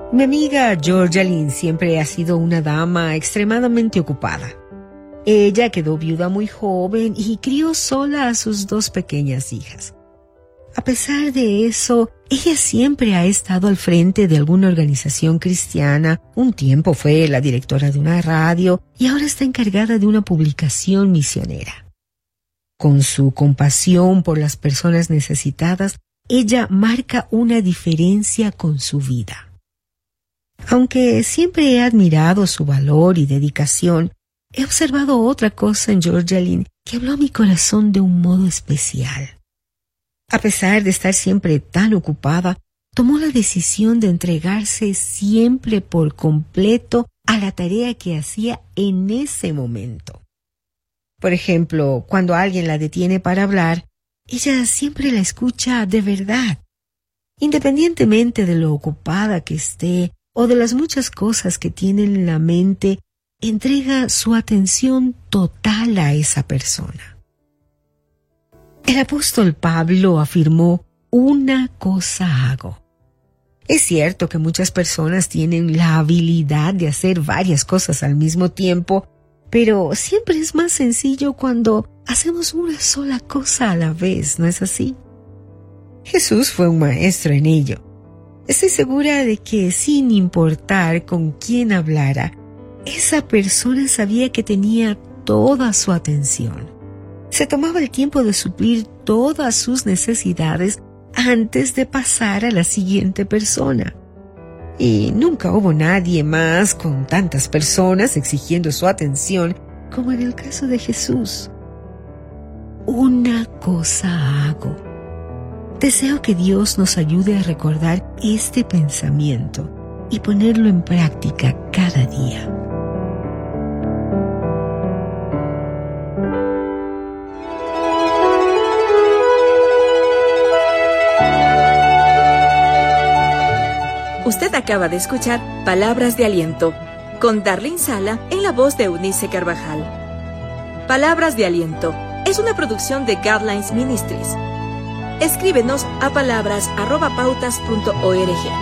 Mi amiga Georgia Lynn siempre ha sido una dama extremadamente ocupada. Ella quedó viuda muy joven y crió sola a sus 2 pequeñas hijas. A pesar de eso, ella siempre ha estado al frente de alguna organización cristiana. Un tiempo fue la directora de una radio y ahora está encargada de una publicación misionera. Con su compasión por las personas necesitadas, ella marca una diferencia con su vida. Aunque siempre he admirado su valor y dedicación, he observado otra cosa en Georgia Lynn que habló a mi corazón de un modo especial. A pesar de estar siempre tan ocupada, tomó la decisión de entregarse siempre por completo a la tarea que hacía en ese momento. Por ejemplo, cuando alguien la detiene para hablar, ella siempre la escucha de verdad. Independientemente de lo ocupada que esté o de las muchas cosas que tiene en la mente, entrega su atención total a esa persona. El apóstol Pablo afirmó: una cosa hago. Es cierto que muchas personas tienen la habilidad de hacer varias cosas al mismo tiempo, pero siempre es más sencillo cuando hacemos una sola cosa a la vez, ¿no es así? Jesús fue un maestro en ello. Estoy segura de que sin importar con quién hablara, esa persona sabía que tenía toda su atención. Se tomaba el tiempo de suplir todas sus necesidades antes de pasar a la siguiente persona. Y nunca hubo nadie más con tantas personas exigiendo su atención como en el caso de Jesús. Una cosa hago. Deseo que Dios nos ayude a recordar este pensamiento y ponerlo en práctica cada día. Usted acaba de escuchar Palabras de Aliento, con Darlene Sala en la voz de Eunice Carvajal. Palabras de Aliento es una producción de Guidelines Ministries. Escríbenos a palabras@pautas.org.